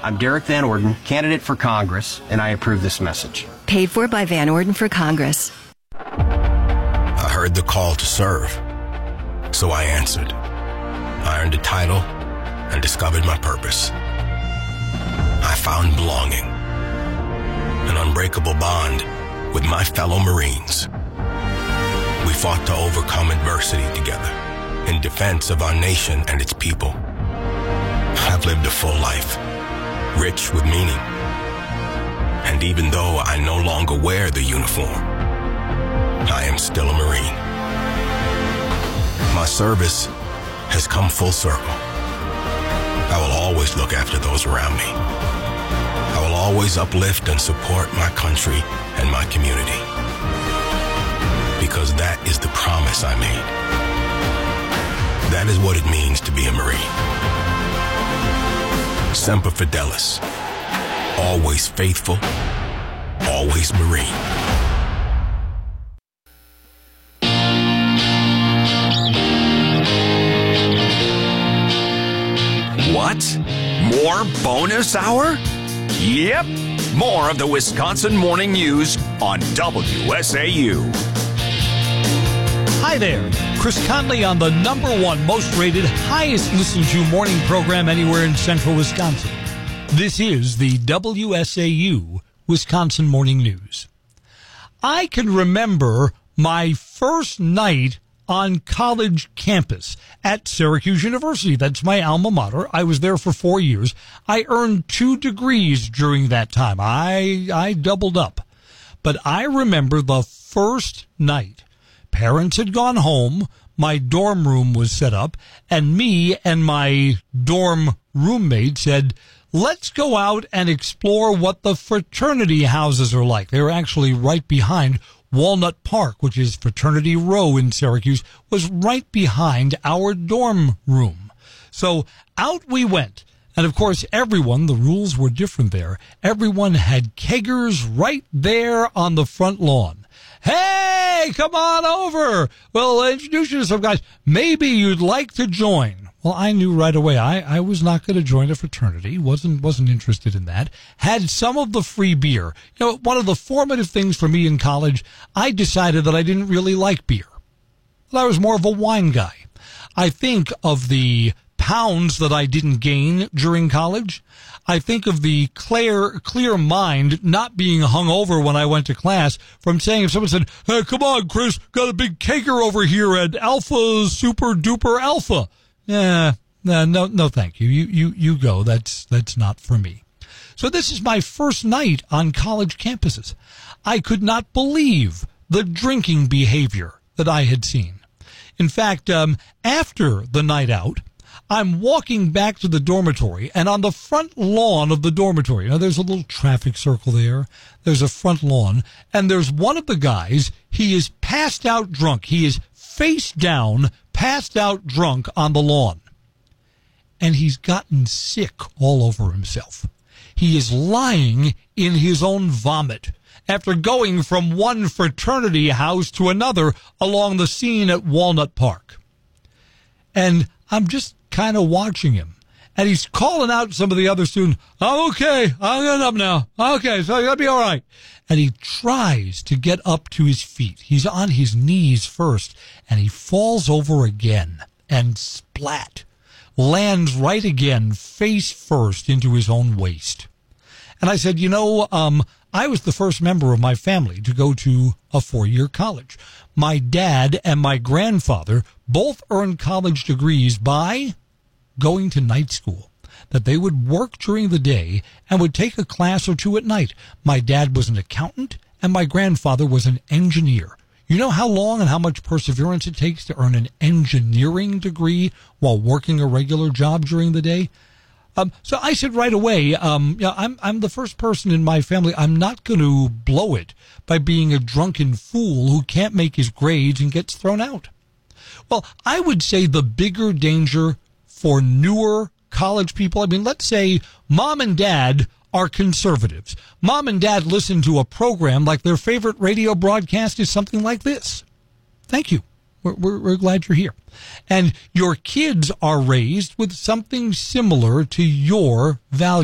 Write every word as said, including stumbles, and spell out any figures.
I'm Derek Van Orden, candidate for Congress, and I approve this message. Paid for by Van Orden for Congress. I heard the call to serve, so I answered. I earned a title and discovered my purpose. I found belonging, an unbreakable bond with my fellow Marines. We fought to overcome adversity together in defense of our nation and its people. I've lived a full life, rich with meaning. And even though I no longer wear the uniform, I am still a Marine. My service has come full circle. I will always look after those around me. I will always uplift and support my country and my community. Because that is the promise I made. That is what it means to be a Marine. Semper Fidelis. Always faithful, always Marine. What? More bonus hour? Yep, more of the Wisconsin Morning News on W S A U. Hi there, Chris Conley on the number one most rated, highest listened to morning program anywhere in central Wisconsin. This is the W S A U Wisconsin Morning News. I can remember my first night on college campus at Syracuse University. That's my alma mater. I was there for four years. I earned two degrees during that time. I, I doubled up. But I remember the first night. Parents had gone home. My dorm room was set up, and me and my dorm roommate said, let's go out and explore what the fraternity houses are like. They were actually right behind Walnut Park, which is Fraternity Row in Syracuse, was right behind our dorm room. So out we went. And of course, everyone, the rules were different there. Everyone had keggers right there on the front lawn. Hey, come on over. Well, I'll introduce you to some guys. Maybe you'd like to join. Well, I knew right away I, I was not going to join a fraternity. Wasn't wasn't interested in that. Had some of the free beer. You know, one of the formative things for me in college, I decided that I didn't really like beer. I was more of a wine guy. I think of the pounds that I didn't gain during college. I think of the clear, clear mind not being hung over when I went to class from saying, if someone said, hey, come on, Chris, got a big caker over here at Alpha Super Duper Alpha. Yeah, no, no, no, thank you. You, you, you go. That's, that's not for me. So this is my first night on college campuses. I could not believe the drinking behavior that I had seen. In fact, um, after the night out, I'm walking back to the dormitory, and on the front lawn of the dormitory, now there's a little traffic circle there, there's a front lawn, and there's one of the guys, he is passed out drunk. He is face down, passed out drunk on the lawn. And he's gotten sick all over himself. He is lying in his own vomit after going from one fraternity house to another along the scene at Walnut Park. And I'm just kind of watching him. And he's calling out some of the other students, I'm okay, I'll get up now. Okay, so you'll be all right. And he tries to get up to his feet. He's on his knees first, and he falls over again and splat, lands right again, face first into his own waist. And I said, you know, um, I was the first member of my family to go to a four-year college. My dad and my grandfather both earned college degrees by going to night school, that they would work during the day and would take a class or two at night. My dad was an accountant and my grandfather was an engineer. You know how long and how much perseverance it takes to earn an engineering degree while working a regular job during the day? Um, so I said right away, um, you know, I'm, I'm the first person in my family. I'm not going to blow it by being a drunken fool who can't make his grades and gets thrown out. Well, I would say the bigger danger for newer college people, I mean, let's say mom and dad are conservatives. Mom and dad listen to a program like their favorite radio broadcast is something like this. Thank you. We're, we're, we're glad you're here. And your kids are raised with something similar to your values.